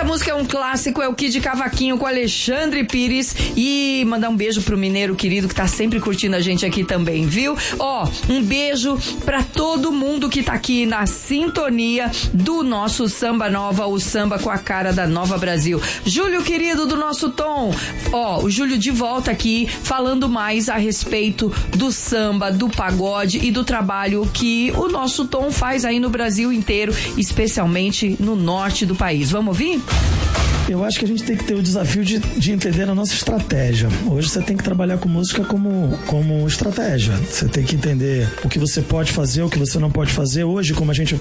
Essa música é um clássico, é o Kid Cavaquinho com Alexandre Pires. E mandar um beijo pro mineiro querido que tá sempre curtindo a gente aqui também, viu? Ó, um beijo pra todo mundo que tá aqui na sintonia do nosso Samba Nova, o samba com a cara da Nova Brasil. Júlio querido do nosso Tom, ó, o Júlio de volta aqui falando mais a respeito do samba, do pagode e do trabalho que o nosso Tom faz aí no Brasil inteiro, especialmente no norte do país. Vamos ouvir? Eu acho que a gente tem que ter o desafio de entender a nossa estratégia. Hoje você tem que trabalhar com música como estratégia. Você tem que entender o que você pode fazer, o que você não pode fazer. Hoje, como a gente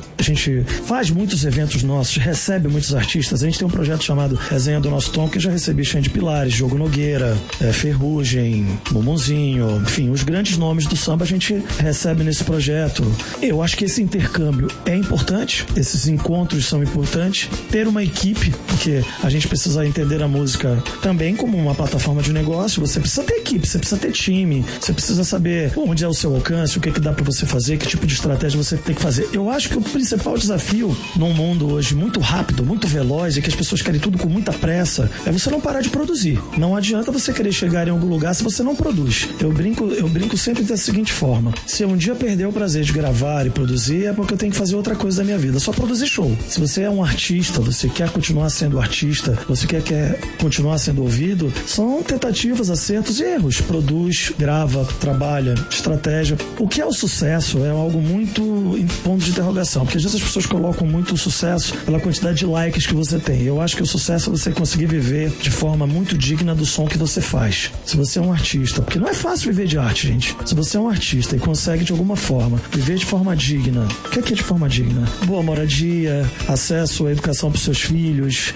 faz muitos eventos nossos, recebe muitos artistas, a gente tem um projeto chamado Resenha do Nosso Tom, que já recebi Xande Pilares, Diogo Nogueira, Ferrugem, Mumuzinho, enfim, os grandes nomes do samba a gente recebe nesse projeto. Eu acho que esse intercâmbio é importante, esses encontros são importantes. Ter uma equipe, porque a gente precisa entender a música também como uma plataforma de negócio. Você precisa ter equipe, você precisa ter time, você precisa saber onde é o seu alcance, o que dá pra você fazer, que tipo de estratégia você tem que fazer. Eu acho que o principal desafio num mundo hoje muito rápido, muito veloz e que as pessoas querem tudo com muita pressa, é você não parar de produzir. Não adianta você querer chegar em algum lugar se você não produz. Eu brinco sempre da seguinte forma: se eu um dia perder o prazer de gravar e produzir, é porque eu tenho que fazer outra coisa da minha vida, só produzir show. Se você é um artista, você quer continuar sendo artista, você quer continuar sendo ouvido, são tentativas, acertos e erros. Produz, grava, trabalha, estratégia. O que é o sucesso é algo muito em ponto de interrogação, porque às vezes as pessoas colocam muito o sucesso pela quantidade de likes que você tem. Eu acho que o sucesso é você conseguir viver de forma muito digna do som que você faz. Se você é um artista, porque não é fácil viver de arte, gente. Se você é um artista e consegue de alguma forma viver de forma digna, o que é de forma digna? Boa moradia, acesso à educação para os seus filhos,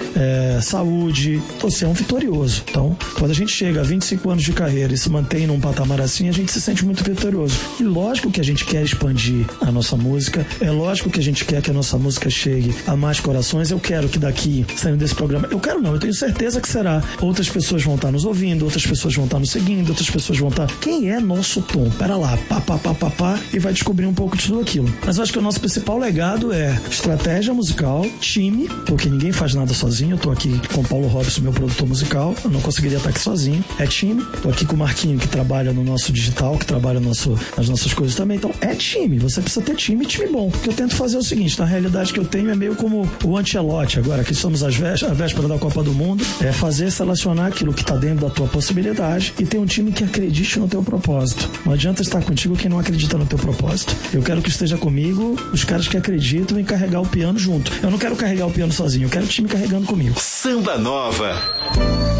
saúde, você é um vitorioso. Então, quando a gente chega a 25 anos de carreira e se mantém num patamar assim, a gente se sente muito vitorioso. E lógico que a gente quer expandir a nossa música, é lógico que a gente quer que a nossa música chegue a mais corações. Eu quero que daqui, saindo desse programa, eu tenho certeza que será. Outras pessoas vão estar nos ouvindo, outras pessoas vão estar nos seguindo, outras pessoas vão estar... Quem é nosso Tom? Pera lá, pá, e vai descobrir um pouco de tudo aquilo. Mas eu acho que o nosso principal legado é estratégia musical, time, porque ninguém faz nada sozinho. Eu tô aqui com o Paulo Robson, meu produtor musical, eu não conseguiria estar aqui sozinho. É time. Tô aqui com o Marquinho, que trabalha no nosso digital, que trabalha nas nossas coisas também. Então, é time. Você precisa ter time bom. O que eu tento fazer é o seguinte, na realidade que eu tenho é meio como o Ancelotti. Agora, aqui somos a véspera da Copa do Mundo, é fazer selecionar aquilo que tá dentro da tua possibilidade e ter um time que acredite no teu propósito. Não adianta estar contigo quem não acredita no teu propósito. Eu quero que esteja comigo os caras que acreditam em carregar o piano junto. Eu não quero carregar o piano sozinho, eu quero o time carregando comigo. Samba Nova.